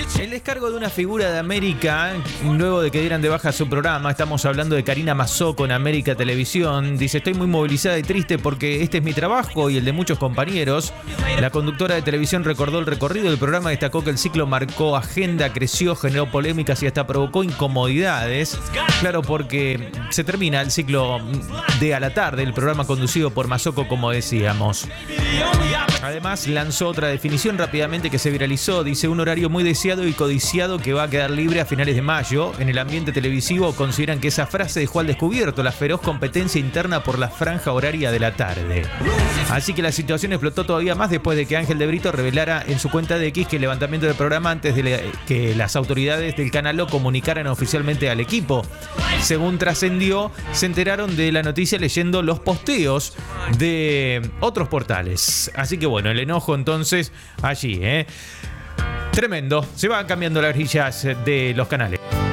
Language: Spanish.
El descargo de una figura de América, luego de que dieran de baja su programa, estamos hablando de Karina Mazzocco en América Televisión, dice: estoy muy movilizada y triste porque este es mi trabajo y el de muchos compañeros. La conductora de televisión recordó el recorrido del programa, destacó que el ciclo marcó agenda, creció, generó polémicas y hasta provocó incomodidades. Claro, porque se termina el ciclo de A la Tarde, el programa conducido por Mazzocco, como decíamos. Además, lanzó otra definición rápidamente que se viralizó. Dice: un horario muy deseado y codiciado que va a quedar libre a finales de mayo. En el ambiente televisivo consideran que esa frase dejó al descubierto la feroz competencia interna por la franja horaria de la tarde. Así que la situación explotó todavía más después de que Ángel de Brito revelara en su cuenta de X que el levantamiento del programa antes de que las autoridades del canal lo comunicaran oficialmente al equipo. Según trascendió, se enteraron de la noticia leyendo los posteos de otros portales. Así que bueno, el enojo entonces allí, Tremendo. Se van cambiando las grillas de los canales.